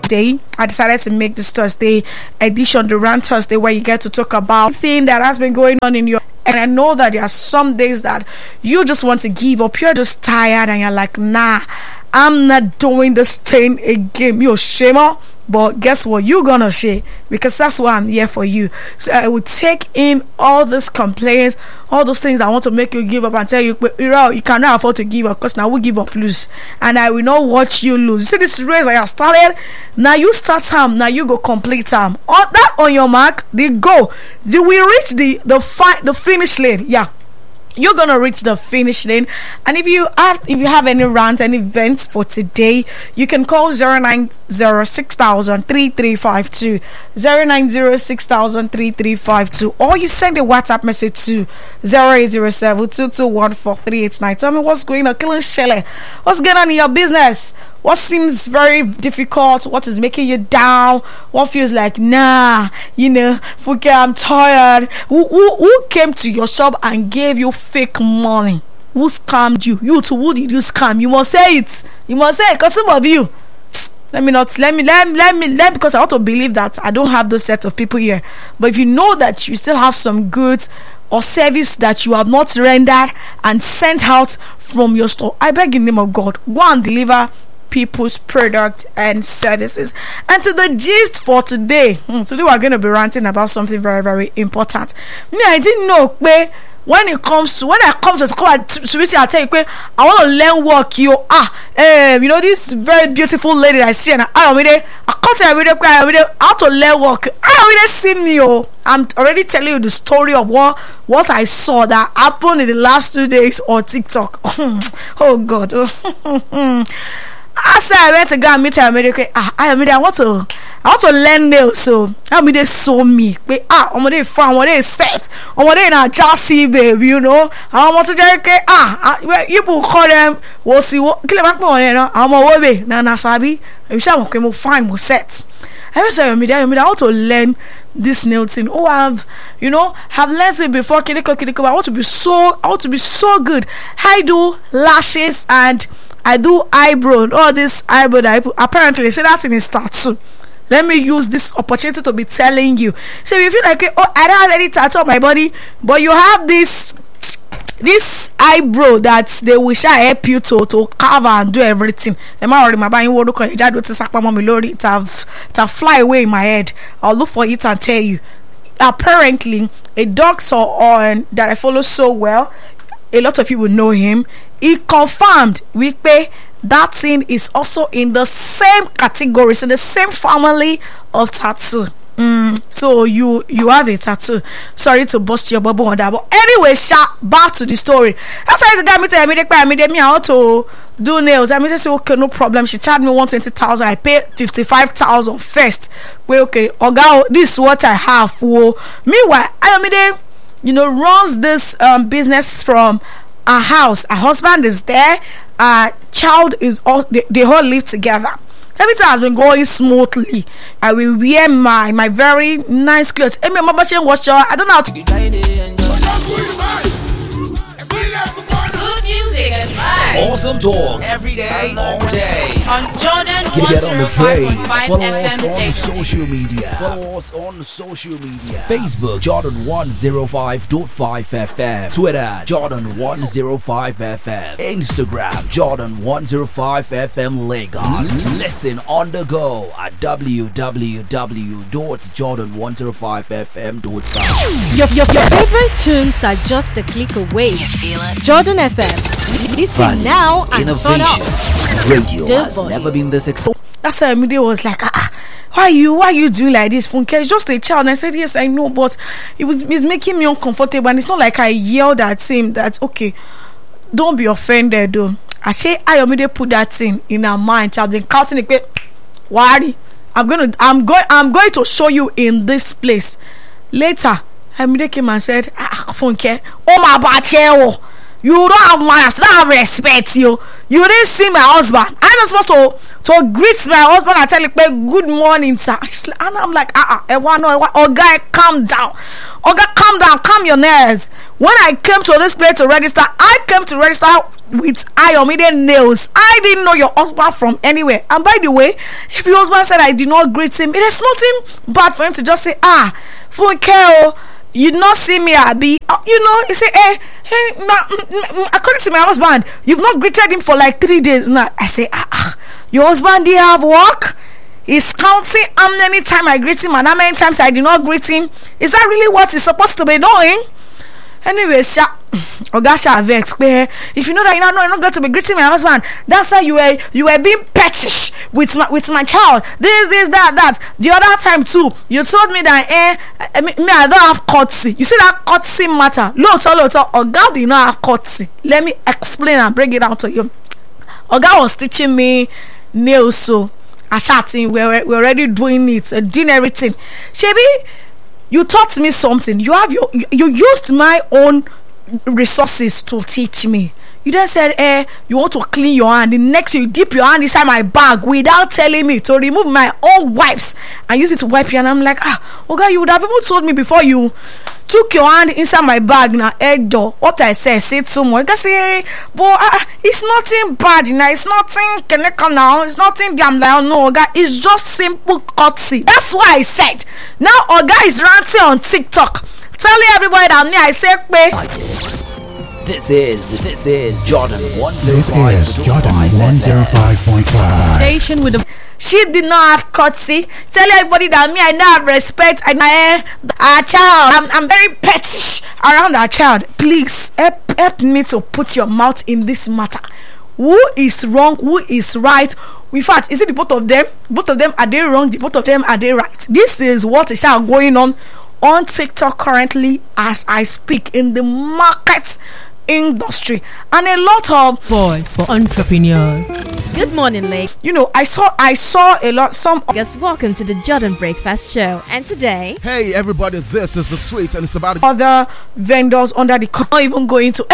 today I decided to make this Thursday edition, the Rant Thursday, where you get to talk about thing that has been going on in your. And I know that there are some days that you just want to give up. You're just tired and you're like, nah, I'm not doing this thing again. You're shamer. But guess what? You're gonna share, because that's why I'm here for you. So I will take in all these complaints, all those things I want to make you give up, and tell you, you cannot afford to give up, because now we give up lose, and I will not watch you lose. See this race I have started. Now you start time. Now you go complete time. On your mark, they go. You will reach the finish lane. Yeah. You're gonna reach the finish lane. And if you have any rant and events for today, you can call 0906003352, 0906003352, or you send a WhatsApp message to 0807221438. Tell me what's going on, killing Shelley. What's going on in your business? What seems very difficult? What is making you down? What feels like, nah, Fuke, I'm tired. Who came to your shop and gave you fake money? Who scammed you? You too, who did you scam? You must say it. Because some of you, let me because I want to believe that I don't have those set of people here. But if you know that you still have some goods or service that you have not rendered and sent out from your store, I beg in the name of God, go and deliver people's products and services. And to the gist for today, today we're going to be ranting about something very, very important. I didn't know when I come to which I'll tell you, I want to learn work. This very beautiful lady that I see, and I can't tell you how to learn work. I already seen you. I'm already telling you the story of what I saw that happened in the last 2 days on TikTok. Oh God. I said I went to go and meet her. I want to learn nails, so they saw me. They found they set. They not just see, baby, I want to just you call them. We'll see what. I'm a baby. Na sabi. I'm sure find more sets. I want to learn this nail thing. Have learned it before. I want to be so good. I do lashes and I do eyebrow. All this eyebrow that I put, apparently they say that's in his tattoo. Let me use this opportunity to be telling you. So if you feel like, I don't have any tattoo on my body, but you have this eyebrow that they wish I help you to cover and do everything. Am I already my buying word? It have fly away in my head. I'll look for it and tell you. Apparently, a doctor that I follow so well, a lot of people know him. He confirmed that thing is also in the same category, in the same family of tattoo. So you have a tattoo. Sorry to bust your bubble on that, but anyway, back to the story. That's why the guy me how to do nails. I say okay, no problem. She charged me 120,000. I paid 55,000 first. Well, okay, Oga, this is what I have for. Meanwhile, runs this business from a house. A husband is there. A child is all. They all live together. Everything has been going smoothly. I will wear my very nice clothes. I don't know how to. Good music and vibes. Awesome talk every day, all day. On Jordan Get on the train. 105.5 Follow FM us on daily. social media. Facebook Jordan 105.5 FM. Twitter Jordan 105 FM. Instagram Jordan 105 FM Lagos. Listen on the go at www.jordan105fm.com. Your favorite tunes are just a click away. You feel it? Jordan FM. Listen Value, now and turn innovation. up. Radio The has boy. never been this exciting. That's why Amide was like, why you doing like this, Funke? It's just a child. And I said, yes, I know, but it's making me uncomfortable. And it's not like I yelled at him that, okay, don't be offended though. I say Ayomide put that thing in her mind. I've been counting it. Why? I'm going to show you in this place. Later, Amide came and said, Funke, oh my bad, You don't have manners, you don't have respect. You didn't see my husband. I'm not supposed to greet my husband and tell him good morning, sir. And I'm like, Oga, calm down. Oga, calm down, calm your nerves. When I came to this place to register, I came to register with Ayomide nails. I didn't know your husband from anywhere. And by the way, if your husband said I did not greet him, it is nothing bad for him to just say, Funke, you not see me, Abi. You say, according to my husband, you've not greeted him for like 3 days now. I say, your husband did have work? He's counting how many times I greet him and how many times I did not greet him. Is that really what he's supposed to be doing? Anyway, Oga vex. If you know that you're not going to be greeting my husband, that's why you were being pettish with my child. This, that. The other time too, you told me that I don't have courtesy. You see that courtesy matter? Loto, Oga did not have courtesy. Let me explain and break it down to you. Oga was teaching me nails, so we're already doing it, doing everything. Shebi, you taught me something. You used my own resources to teach me. You then said, you want to clean your hand. The next you dip your hand inside my bag without telling me to remove my own wipes and use it to wipe you. And I'm like, okay, you would have even told me before you took your hand inside my bag now. Door. What I said too much. You can say, but it's nothing bad, it's nothing connected now. It's nothing damn like no, Oga. It's just simple courtesy. That's why I said. Now Oga is ranting on TikTok, telling everybody that me I said, This is Jordan 105. This is Jordan 105.5. Station with the she did not have courtesy. Tell everybody that me I now have respect. Our child. I'm very pettish around our child. Please help me to put your mouth in this matter. Who is wrong? Who is right? In fact, is it the both of them? Both of them, are they wrong? The both of them, are they right? This is what is going on TikTok currently as I speak in the market industry, and a lot of voice for entrepreneurs. Good morning, lake. I saw a lot. Yes, welcome to the Jordan Breakfast Show. And today, Hey everybody, this is The Sweet, and it's about other vendors under the not even going to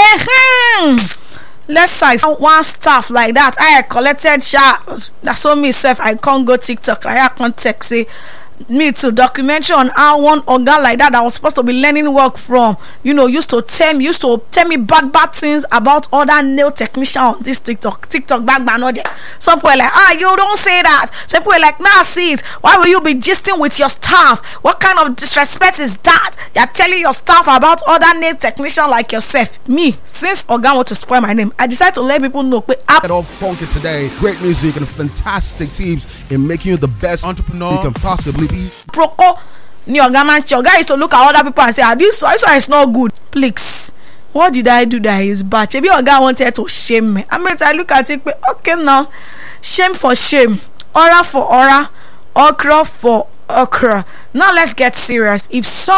let's say one staff like that. I collected that's what me self. I can't go TikTok. I can't text say me to documentary on how one Oga like that was supposed to be learning work from used to tell me bad things about other nail technicians on this TikTok back no there. Some people are like, you don't say that. Some people are like, nah, see it. Why will you be gisting with your staff? What kind of disrespect is that? You're telling your staff about other nail technicians like yourself. Me, since Oga want to spoil my name, I decided to let people know it all funky today. Great music and fantastic tips in making you the best entrepreneur you can possibly be. Proko your guy used to look at other people and say, this is not good. Please, what did I do that is bad? Maybe your guy wanted to shame me. I look at it, okay, now shame for shame, aura for aura, okra for okra. Now let's get serious. If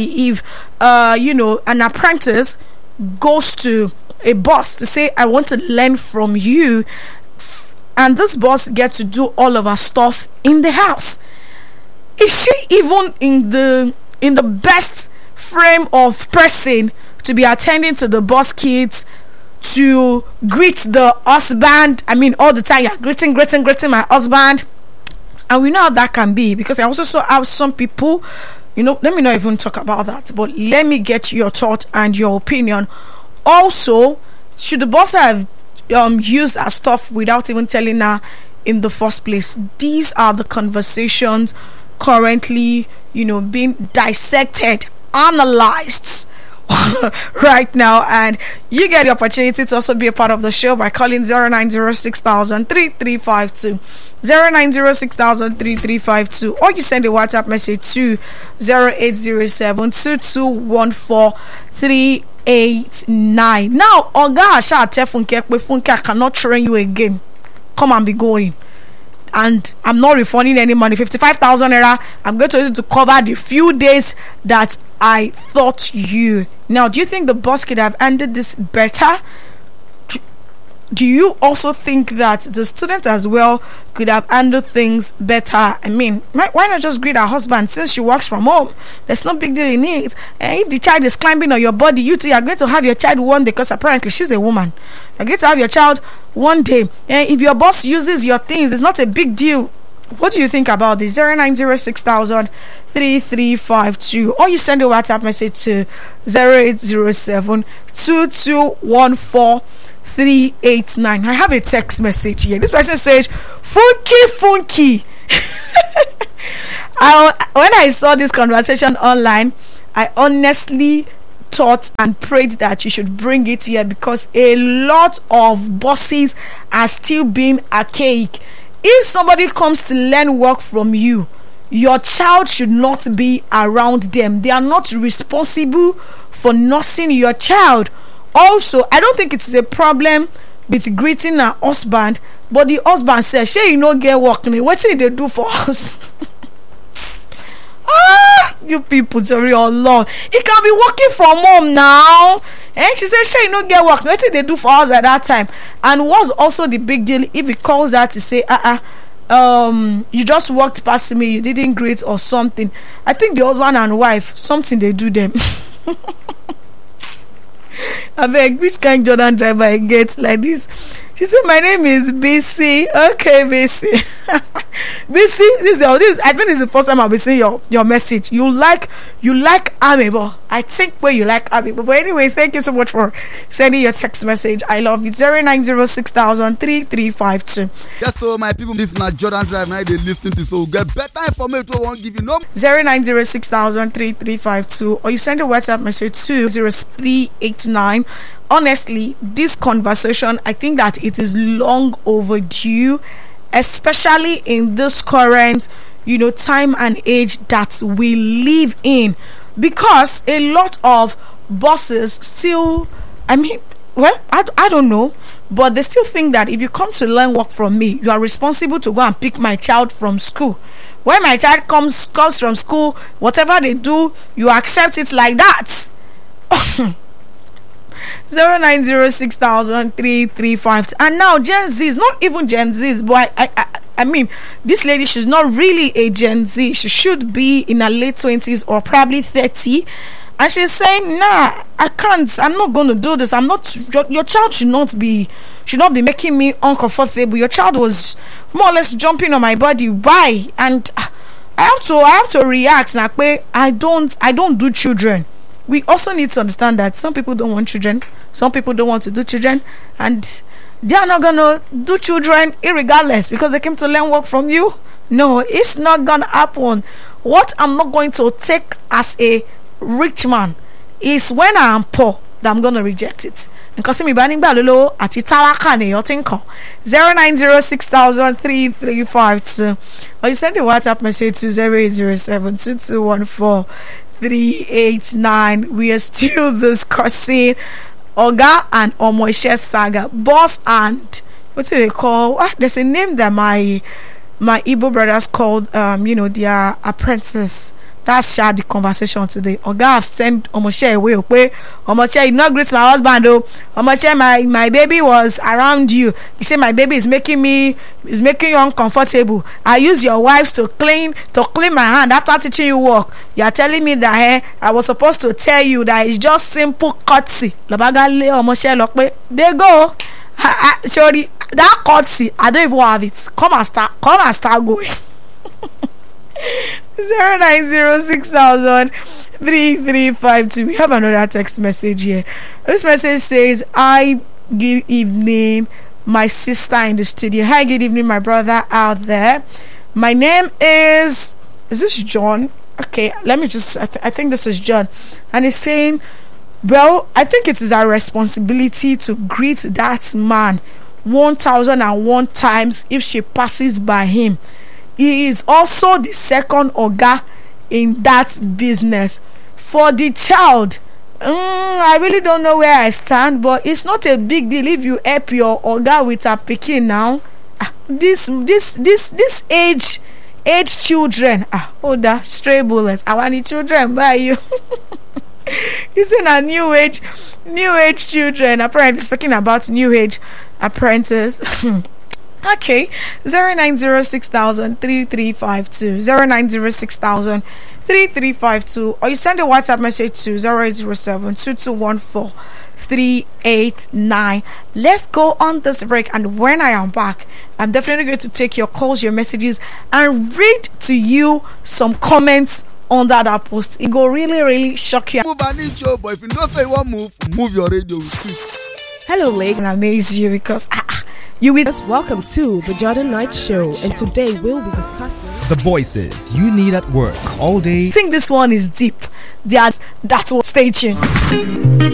an apprentice goes to a boss to say, I want to learn from you, and this boss gets to do all of our stuff in the house, is she even in the best frame of person to be attending to the boss kids, to greet the husband? All the time you're greeting my husband. And we know how that can be, because I also saw some people, let me not even talk about that, but let me get your thought and your opinion. Also, should the boss have used her stuff without even telling her in the first place? These are the conversations currently being dissected, analyzed right now, and you get the opportunity to also be a part of the show by calling 09060003352 09060003352, or you send a WhatsApp message to 0807221438. Now Oga Asha tell Funke I cannot train you again, come and be going, and I'm not refunding any money. 55,000 naira, I'm going to use it to cover the few days that I thought you. Now, do you think the boss could have ended this better? do you also think that the student as well could have handled things better? I mean, why not just greet her husband since she works from home? There's no big deal in it. And if the child is climbing on your body, you two are going to have your child one day, because apparently she's a woman. You're going to have your child one day. And if your boss uses your things, it's not a big deal. What do you think about this? 0906003352, or you send a WhatsApp message to 0807-2214-389. I have a text message here. This person says, funky. When I saw this conversation online, I honestly thought and prayed that you should bring it here, because a lot of bosses are still being archaic. If somebody comes to learn work from you, your child should not be around them. They are not responsible for nursing your child. Also, I don't think it's a problem with greeting her husband, but the husband says, "Shay, you no get work. What did they do for us?" You people, sorry, Allah. He can be working from home now. And she said, "Shay, no get work. What did they do for us by that time?" And what's also the big deal if he calls her to say, you just walked past me, you didn't greet or something? I think the husband and wife, something they do them. I beg, which kind of Jordan driver I get like this? She said, "My name is BC." Okay, BC. BC, this I think this is the first time I'll be seeing your message. You like Amiibo. I think where you like Amiibo. But anyway, thank you so much for sending your text message. I love it. 0906003352. Yes, so my people, this is not Jordan Drive. Now they listen to, so get better information. We won't give you no 0906003352, or you send a WhatsApp message to 0389. Honestly, this conversation, I think that it is long overdue, especially in this current, time and age that we live in, because a lot of bosses still, I don't know, but they still think that if you come to learn work from me, you are responsible to go and pick my child from school. When my child comes from school, whatever they do, you accept it like that. 0906003352. And now Gen Z's, not even Gen Z's, but I mean, this lady, she's not really a Gen Z. She should be in her late 20s or probably 30, and she's saying, "Nah, I can't. I'm not going to do this. I'm not. Your child should not be making me uncomfortable. Your child was more or less jumping on my body. Why?" And I have to react. Like, I don't do children. We also need to understand that some people don't want children, some people don't want to do children, and they are not gonna do children irregardless because they came to learn work from you. No, it's not gonna happen. What I'm not going to take as a rich man is when I am poor that I'm gonna reject it. Because me banning balolo at Italaka ne yotinko 0906003352, or you send a WhatsApp message to 0807-2214-389. We are still discussing Oga and Omoishe saga, boss and what do they call? There's a name that my Igbo brothers called their apprentices. That's the conversation today. Oga have sent Omoshe away. Omoshe, you not greet my husband though. Omoshe, my baby was around you. You say my baby is making you uncomfortable. I use your wives to clean my hand after teaching you work. You are telling me that I was supposed to tell you that it's just simple courtesy. Lobagale Omoshe lokpe. There go. Sorry, that courtesy, I don't even have it. Come and start going. 0906003352. We have another text message here. This message says, "Hi, good evening, my sister in the studio. Hi, good evening, my brother out there. My name is this John? Okay, let me just I think this is John, and he's saying, well, I think it is our responsibility to greet that man 1001 times if she passes by him. He is also the second Oga in that business. For the child, I really don't know where I stand, but it's not a big deal if you help your Oga with a pikin now. This age children. That stray bullets. I want the children by you." You see, a new age children. Apparently, it's talking about new age apprentice. Okay, 09060003352, 09060003352, or you send a WhatsApp message to 0807-2214-389. Let's go on this break, and when I am back, I'm definitely going to take your calls, your messages, and read to you some comments under that post. It will really shock you. Move an inch, but if you don't say one move your radio with it. Hello, Lake. And amaze you because you will. Welcome to the Jordan Knight Show, and today we'll be discussing the voices you need at work all day. I think this one is deep. That's what. Stay tuned.